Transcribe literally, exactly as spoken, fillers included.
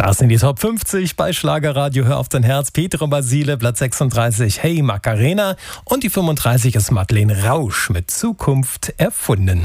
Das sind die Top fünfzig bei Schlagerradio. Hör auf dein Herz. Petro Basile, Platz sechsunddreißig. Hey Macarena. Und die fünfunddreißig ist Madeleine Rausch mit Zukunft erfunden.